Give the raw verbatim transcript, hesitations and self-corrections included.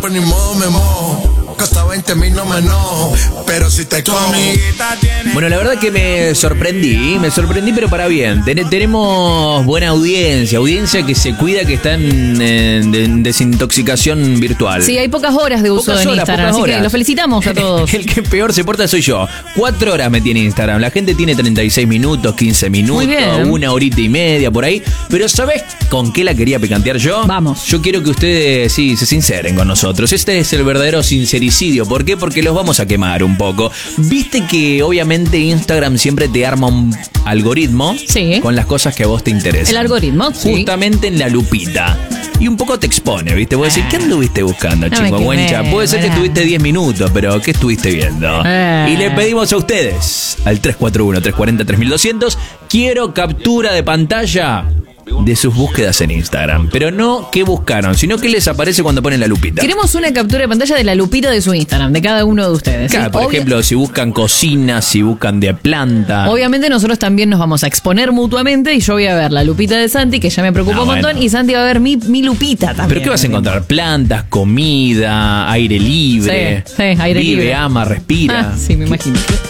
Pues ni modo me mojo, que hasta veinte mil no me enojo, pero si te cojo. Bueno, la verdad que me sorprendí, me sorprendí pero para bien. Ten- tenemos buena audiencia, audiencia que se cuida, que está en, en- en desintoxicación virtual. Sí, hay pocas horas de uso Pocas en horas, Instagram, pocas así que horas. los felicitamos a todos. El que peor se porta soy yo. Cuatro horas me tiene Instagram. La gente tiene treinta y seis minutos, quince minutos, Muy bien. una horita y media por ahí. Pero ¿sabés con qué la quería picantear yo? Vamos. Yo quiero que ustedes, sí, se sinceren con nosotros. Este es el verdadero sincericidio. ¿Por qué? Porque los vamos a quemar un poco. Viste que obviamente Instagram siempre te arma un algoritmo Sí. con las cosas que a vos te interesan. El algoritmo, sí. Justamente en la lupita. Y un poco te expone, ¿viste? Vos decís, ¿qué anduviste buscando, No me chingüengüencha? quemé, Puede ser que pará. estuviste diez minutos, pero ¿qué estuviste viendo? Eh. Y le pedimos a ustedes, al tres cuatro uno, tres cuatro cero, tres mil doscientos, quiero captura de pantalla de sus búsquedas en Instagram. Pero no qué buscaron, sino qué les aparece cuando ponen la lupita. Queremos una captura de pantalla de la lupita de su Instagram, de cada uno de ustedes. ¿sí? Claro, por Obvio- ejemplo, si buscan cocina, si buscan de planta. Obviamente nosotros también nos vamos a exponer mutuamente y yo voy a ver la lupita de Santi, que ya me preocupa Ah, un montón, bueno. y Santi va a ver mi, mi lupita también. ¿Pero qué vas a encontrar? Plantas, comida, aire libre. Sí, sí, aire Vive, libre. ama, respira. Ah, sí, me imagino.